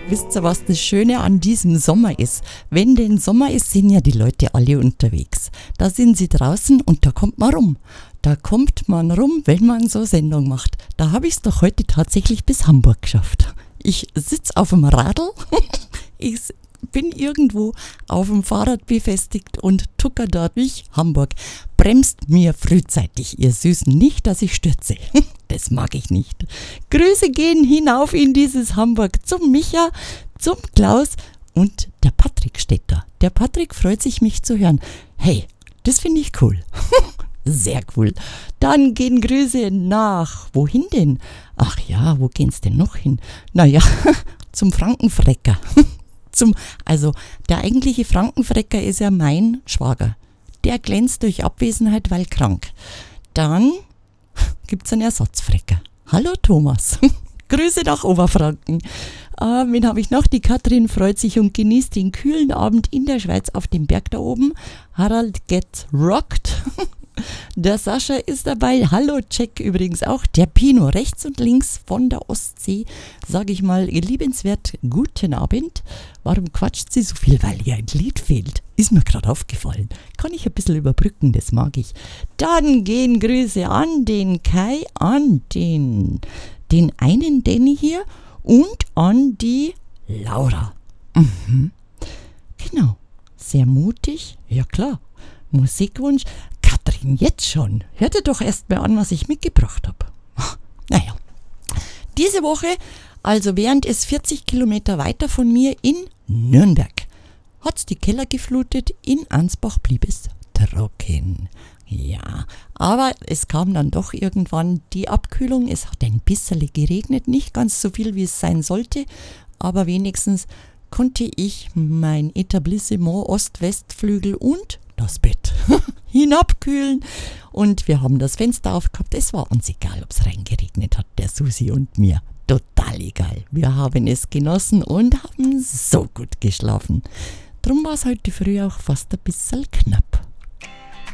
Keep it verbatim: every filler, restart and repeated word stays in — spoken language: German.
Wisst ihr, was das Schöne an diesem Sommer ist? Wenn denn Sommer ist, sind ja die Leute alle unterwegs. Da sind sie draußen und da kommt man rum. Da kommt man rum, wenn man so Sendung macht. Da habe ich es doch heute tatsächlich bis Hamburg geschafft. Ich sitze auf dem Radl, ich bin irgendwo auf dem Fahrrad befestigt und tucker da durch Hamburg. Bremst mir frühzeitig, ihr Süßen, nicht, dass ich stürze. Das mag ich nicht. Grüße gehen hinauf in dieses Hamburg zum Micha, zum Klaus und der Patrick steht da. Der Patrick freut sich, mich zu hören. Hey, das finde ich cool. Sehr cool. Dann gehen Grüße nach, wohin denn? Ach ja, wo gehen's denn noch hin? Naja, zum Frankenfrecker. Zum, also der eigentliche Frankenfrecker ist ja mein Schwager. Der glänzt durch Abwesenheit, weil krank. Dann gibt's einen Ersatzfrecker. Hallo Thomas. Grüße nach Oberfranken. Äh, wen habe ich noch? Die Katrin freut sich und genießt den kühlen Abend in der Schweiz auf dem Berg da oben. Harald gets rocked. Der Sascha ist dabei. Hallo Jack übrigens auch. Der Pino rechts und links von der Ostsee. Sage ich mal, ihr liebenswert guten Abend. Warum quatscht sie so viel? Weil ihr ein Lied fehlt. Ist mir gerade aufgefallen. Kann ich ein bisschen überbrücken, das mag ich. Dann gehen Grüße an den Kai, an den, den einen Danny hier und an die Laura. Mhm. Genau. Sehr mutig. Ja klar. Musikwunsch. Katrin, jetzt schon. Hört ihr doch erst mal an, was ich mitgebracht habe. Naja. Diese Woche, also während es vierzig Kilometer weiter von mir in Nürnberg, hat's die Keller geflutet, in Ansbach blieb es trocken. Ja, aber es kam dann doch irgendwann die Abkühlung. Es hat ein bisschen geregnet, nicht ganz so viel, wie es sein sollte, aber wenigstens konnte ich mein Etablissement Ost-West-Flügel und das Bett hinabkühlen und wir haben das Fenster aufgehabt. Es war uns egal, ob es reingeregnet hat, der Susi und mir. Total egal. Wir haben es genossen und haben so gut geschlafen. Drum war es heute früh auch fast ein bisschen knapp.